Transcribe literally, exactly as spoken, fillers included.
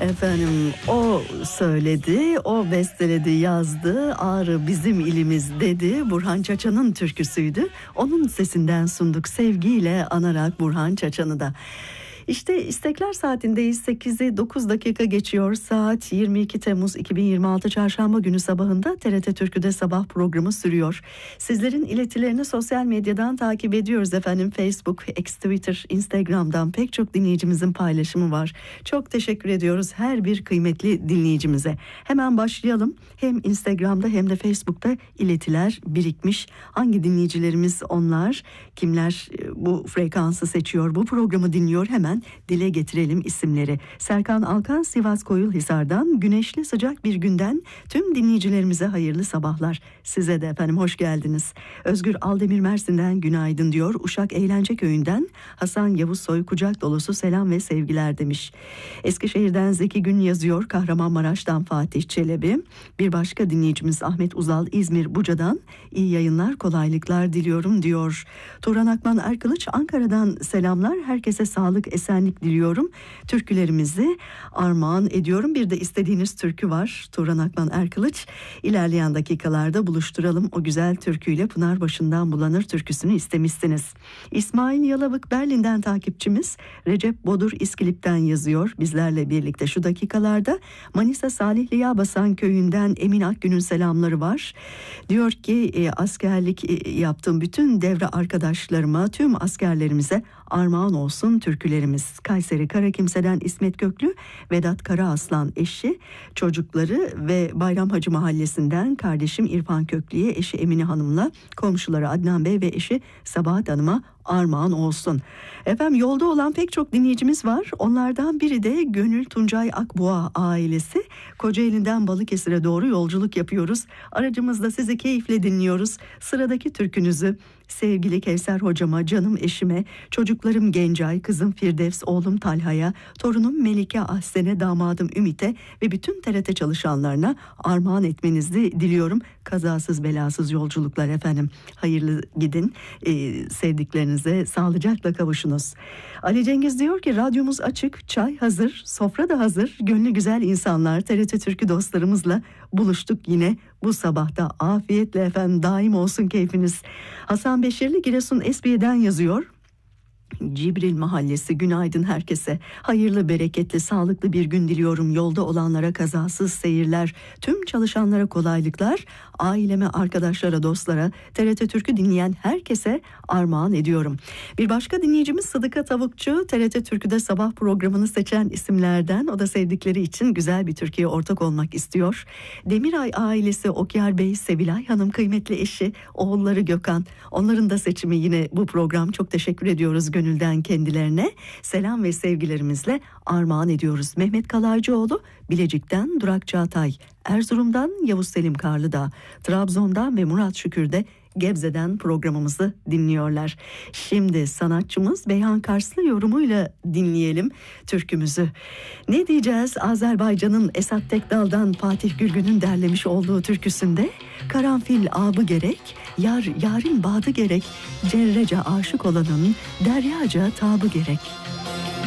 Efendim o söyledi, o besteledi, yazdı. Ağrı bizim ilimiz dedi. Burhan Çaçan'ın türküsüydü. Onun sesinden sunduk, sevgiyle anarak Burhan Çaçan'ı da. İşte istekler saatindeyiz. sekizi dokuz dakika geçiyor saat. Yirmi iki Temmuz iki bin yirmi altı Çarşamba günü sabahında T R T Türkü'de sabah programı sürüyor. Sizlerin iletilerini sosyal medyadan takip ediyoruz efendim. Facebook, X, Twitter, Instagram'dan pek çok dinleyicimizin paylaşımı var. Çok teşekkür ediyoruz her bir kıymetli dinleyicimize. Hemen başlayalım. Hem Instagram'da hem de Facebook'ta iletiler birikmiş. Hangi dinleyicilerimiz onlar? Kimler bu frekansı seçiyor, bu programı dinliyor? Hemen dile getirelim isimleri. Serkan Alkan Sivas Koyulhisar'dan, güneşli sıcak bir günden tüm dinleyicilerimize hayırlı sabahlar. Size de efendim hoş geldiniz. Özgür Aldemir Mersin'den günaydın diyor. Uşak Eğlence Köyü'nden Hasan Yavuz Soy kucak dolusu selam ve sevgiler demiş. Eskişehir'den Zeki Gün yazıyor. Kahramanmaraş'tan Fatih Çelebi. Bir başka dinleyicimiz Ahmet Uzal İzmir Buca'dan iyi yayınlar, kolaylıklar diliyorum diyor. Turan Akman Erkılıç Ankara'dan selamlar. Herkese sağlık, esenlik diliyorum. Türkülerimizi armağan ediyorum. Bir de istediğiniz türkü var Turan Akman Erkılıç. İlerleyen dakikalarda buluşturalım o güzel türküyle. Pınarbaşı'ndan Bulanır türküsünü istemişsiniz. İsmail Yalavık Berlin'den takipçimiz Recep Bodur İskilip'ten yazıyor. Bizlerle birlikte şu dakikalarda Manisa Salihli Yağbasan köyünden Emin Akgün'ün selamları var. Diyor ki e, askerlik e, yaptığım bütün devre arkadaşlarıma, tüm askerlerimize armağan olsun türkülerimiz. Kayseri Karakimse'den İsmet Göklü, Vedat Karaaslan eşi, çocukları ve Bayram Hacı Mahallesi'nden kardeşim İrfan Köklü'ye, eşi Emine Hanım'la komşuları Adnan Bey ve eşi Sabahat Hanım'a armağan olsun. Efendim yolda olan pek çok dinleyicimiz var. Onlardan biri de Gönül Tuncay Akboğa ailesi. Kocaeli'nden Balıkesir'e doğru yolculuk yapıyoruz. Aracımızda sizi keyifle dinliyoruz. Sıradaki türkünüzü sevgili Kevser hocama, canım eşime, çocuklarım Gencay, kızım Firdevs, oğlum Talha'ya, torunum Melike Ahsen'e, damadım Ümit'e ve bütün T R T çalışanlarına armağan etmenizi diliyorum. Kazasız belasız yolculuklar efendim. Hayırlı gidin. Ee, sevdiklerinize sağlıcakla kavuşunuz. Ali Cengiz diyor ki radyomuz açık, çay hazır, sofra da hazır. Gönlü güzel insanlar, T R T Türkü dostlarımızla buluştuk yine bu sabahta. Afiyetle efendim, daim olsun keyfiniz. Hasan Beşirli Giresun Esbiye'den yazıyor. Cibril Mahallesi, günaydın herkese. Hayırlı, bereketli, sağlıklı bir gün diliyorum. Yolda olanlara kazasız seyirler, tüm çalışanlara kolaylıklar, aileme, arkadaşlara, dostlara, T R T Türkü dinleyen herkese armağan ediyorum. Bir başka dinleyicimiz Sıdıka Tavukçu, T R T Türkü'de sabah programını seçen isimlerden. O da sevdikleri için güzel bir türküye ortak olmak istiyor. Demiray ailesi, Okyar Bey, Sevilay Hanım, kıymetli eşi, oğulları Gökhan. Onların da seçimi yine bu program. Çok teşekkür ediyoruz gönülden kendilerine. Selam ve sevgilerimizle armağan ediyoruz. Mehmet Kalaycıoğlu Bilecik'ten Durak Çağatay, Erzurum'dan Yavuz Selim Karlıdağ, Trabzon'dan ve Murat Şükür de Gebze'den programımızı dinliyorlar. Şimdi sanatçımız Beyhan Karslı yorumuyla dinleyelim türkümüzü. Ne diyeceğiz? Azerbaycan'ın Esat Tekdal'dan Fatih Gürgün'ün derlemiş olduğu türküsünde karanfil abı gerek, yar yarin badı gerek, cerrece aşık olanın deryaca tabı gerek.